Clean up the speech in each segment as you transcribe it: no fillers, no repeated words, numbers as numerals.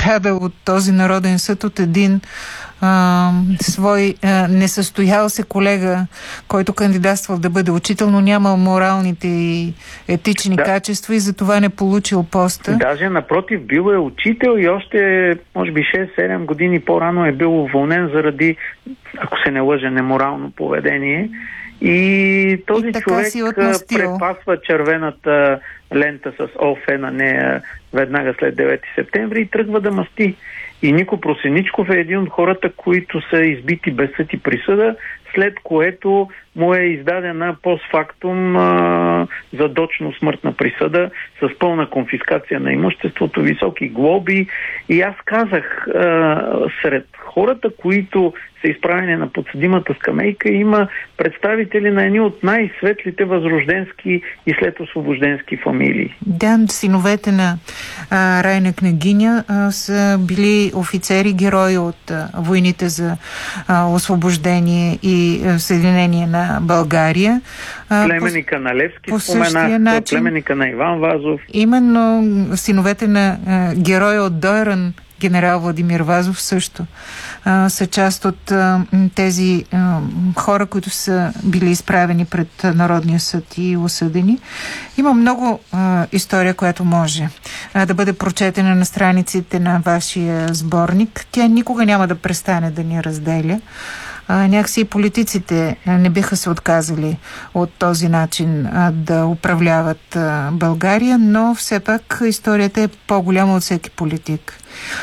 пострадал от този Народен съд от един свой несъстоял се колега, който кандидатствал да бъде учител, но нямал моралните и етични качества и затова не получил поста. Даже напротив, бил е учител и още, може би 6-7 години по-рано е бил уволнен заради, ако се не лъжа, неморално поведение. И този човек препасва червената лента с ОФ на нея веднага след 9 септември и тръгва да масти. И Нико Просеничков е един от хората, които са избити без съд и присъда, след което му е издадена постфактум задочно смъртна присъда с пълна конфискация на имуществото, високи глоби. И аз казах, сред хората, които са изправени на подсъдимата скамейка, има представители на едни от най-светлите възрожденски и след освобожденски фамилии. Да, синовете на Райна княгиня са били офицери, герои от войните за освобождение и съединение на България. Племенника на Левски споменах, племеника на Иван Вазов. Именно синовете на героя от Дойран, генерал Владимир Вазов, също са част от тези хора, които са били изправени пред Народния съд и осъдени. Има много история, която може да бъде прочетена на страниците на вашия сборник. Тя никога няма да престане да ни разделя. Някакси и политиците не биха се отказали от този начин да управляват България, но все пак историята е по-голяма от всеки политик.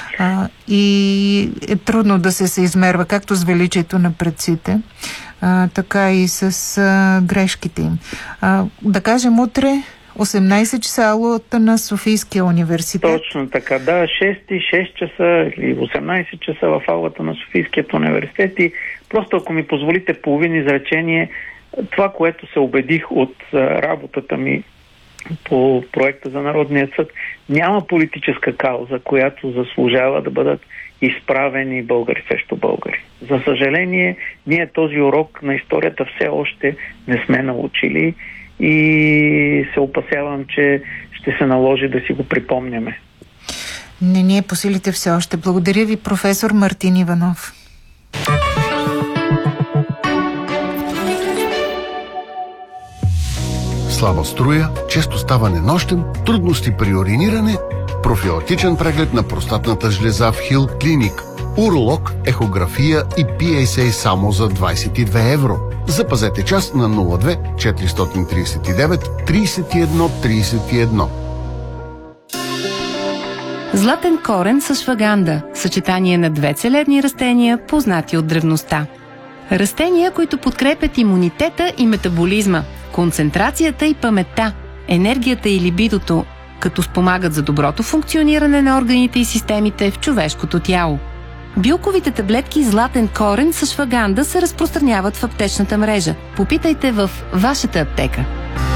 И е трудно да се съизмерва както с величието на предците, така и с грешките им. Да кажем, утре 18 часа алата на Софийския университет. Точно така, да, 6 часа или 18 часа в алата на Софийският университет. И просто, ако ми позволите половин изречение, това, което се убедих от работата ми по проекта за Народния съд, няма политическа кауза, която заслужава да бъдат изправени българи срещу българи. За съжаление, ние този урок на историята все още не сме научили и се опасявам, че ще се наложи да си го припомняме. Не ни е по силите все още. Благодаря ви, професор Мартин Иванов. Слаба струя, често ставане нощем, трудности при уриниране, профилактичен преглед на простатната жлеза в Хил Клиник, уролог, ехография и PSA само за 22 евро. Запазете час на 02 439 31 31. Златен корен с шваганда – съчетание на две целебни растения, познати от древността. Растения, които подкрепят имунитета и метаболизма, концентрацията и паметта, енергията и либидото, като спомагат за доброто функциониране на органите и системите в човешкото тяло. Билковите таблетки Златен корен с шваганда се разпространяват в аптечната мрежа. Попитайте в вашата аптека.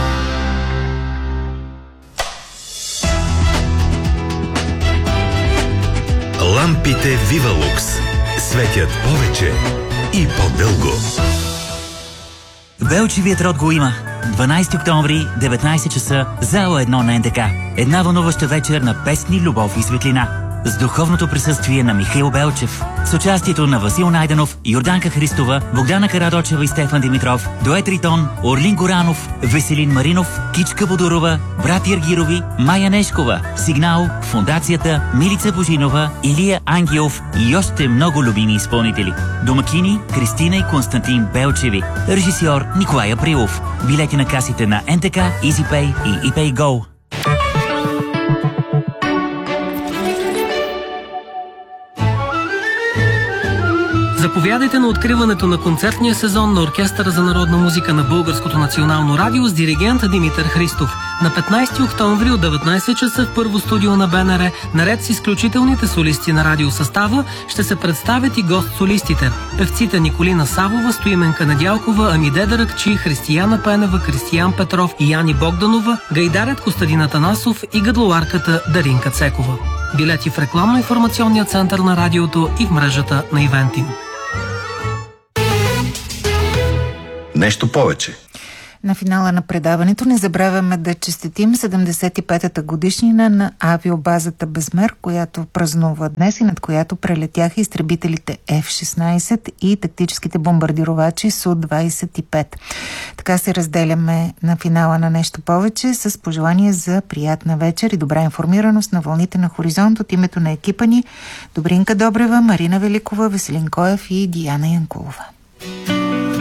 Лампите Вивалукс светят повече и по-дълго. Белчевият род го има. 12 октомври, 19 часа, зала 1 на НДК. Една вълнуваща вечер на песни, любов и светлина. С духовното присъствие на Михаил Белчев. С участието на Васил Найденов, Йорданка Христова, Богдана Карадочева и Стефан Димитров, Дует Ритон, Орлин Горанов, Веселин Маринов, Кичка Бодорова, брат Ергирови, Майя Нешкова, Сигнал, Фондацията, Милица Божинова, Илия Ангелов и още много любими изпълнители. Домакини Кристина и Константин Белчеви. Режисьор Николай Априлов. Билети на касите на НТК, EasyPay и ePayGo. Заповядайте на откриването на концертния сезон на Оркестъра за народна музика на Българското национално радио с диригент Димитър Христов. На 15 октомври от 19 часа в първо студио на БНР, наред с изключителните солисти на радиосъстава, ще се представят и гост-солистите. Певците Николина Савова, Стоименка Недялкова, Амиде Даракчи, Християна Пенева, Кристиян Петров и Яни Богданова, гайдарят Костадин Атанасов и гадлоарката Даринка Цекова. Билети в рекламно-информационния център на радиото и в мрежата на Ивентим. Нещо повече. на финала на предаването. Не забравяме да честитим 75-та годишнина на авиобазата Безмер, която празнува днес и над която прелетяха изтребителите F-16 и тактическите бомбардировачи Су-25. Така се разделяме на финала на Нещо повече с пожелание за приятна вечер и добра информираност на вълните на Хоризонт от името на екипа ни Добринка Добрева, Марина Великова, Веселин Коев и Диана Янкулова.